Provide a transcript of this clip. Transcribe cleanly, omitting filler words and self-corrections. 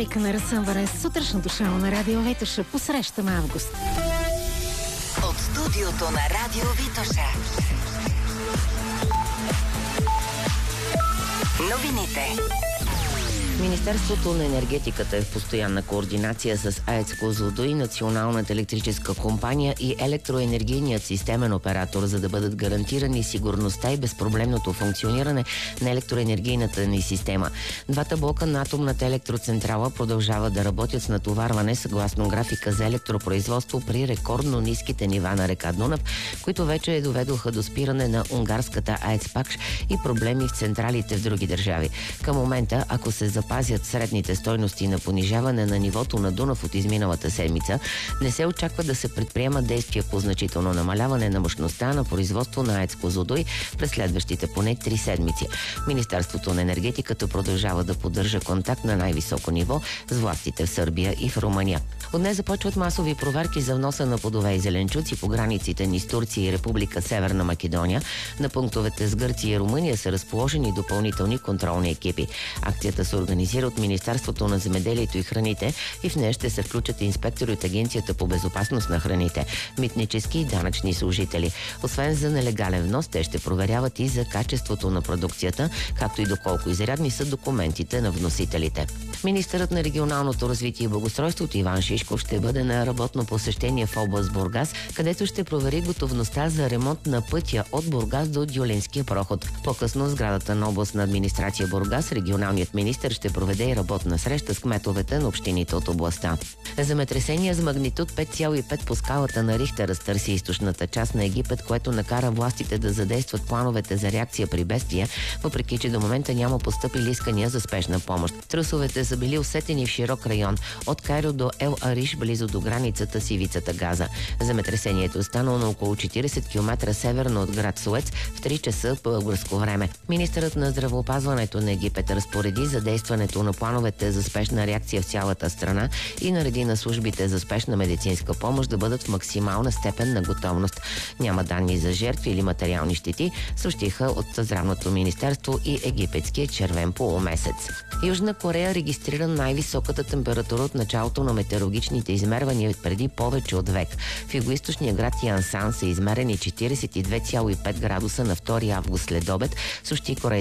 навика на разсъмване с сутрешното шоу на Радио Витоша. Посрещам август. От студиото на Радио Витоша. Новините. Министерството на енергетиката е в постоянна координация с АЕЦ Козлодуй, Националната електрическа компания и електроенергийният системен оператор, за да бъдат гарантирани сигурността и безпроблемното функциониране на електроенергийната ни система. Двата блока на атомната електроцентрала продължават да работят с натоварване съгласно графика за електропроизводство при рекордно ниските нива на река Дунав, които вече доведоха до спиране на унгарската АЕЦ Пакш и проблеми в централите в други държави. Към момента, ако се запазят средните стойности на понижаване на нивото на Дунав от изминалата седмица, не се очаква да се предприемат действия по значително намаляване на мощността на производство на АЕЦ Козлодуй през следващите поне 3 седмици. Министерството на енергетиката продължава да поддържа контакт на най-високо ниво с властите в Сърбия и в Румъния. От днес започват масови проверки за вноса на плодове и зеленчуци по границите ни с Турция и Република Северна Македония. На пунктовете с Гърция и Румъния са разположени допълнителни контролни екипи. Акцията се организира от Министерството на земеделието и храните и в нея ще се включат инспектори от Агенцията по безопасност на храните, митнически и данъчни служители. Освен за нелегален внос, те ще проверяват и за качеството на продукцията, както и доколко изрядни са документите на вносителите. Министърът на регионалното развитие и благоустройството Иван Шишков ще бъде на работно посещение в област Бургас, където ще провери готовността за ремонт на пътя от Бургас до Дюлинския проход. По-късно в сградата на областна администрация Бургас регионалният министър ще проведе и работна среща с кметовете на общините от областта. Земетресение с магнитуд 5,5 по скалата на Рихтер разтърси източната част на Египет, което накара властите да задействат плановете за реакция при бедствия, въпреки че до момента няма постъпили искания за спешна помощ. Трусовете са били усетени в широк район от Кайро до Ел Ариш, близо до границата с ивицата Газа. Земетресението е станало на около 40 км северно от град Суец в 3 часа по българско време. Министърът на здравеопазването на Египет разпореди задействането на плановете за спешна реакция в цялата страна и нареди на службите за спешна медицинска помощ да бъдат в максимална степен на готовност. Няма данни за жертви или материални щети, съобщиха от Здравното министерство и египетския червен полумесец. Южна Корея регистрира най-високата температура от началото на метеорологичните измервания преди повече от век. В югоизточния град Янсан са измерени 42,5 градуса на 2 август след обед, съобщи корейската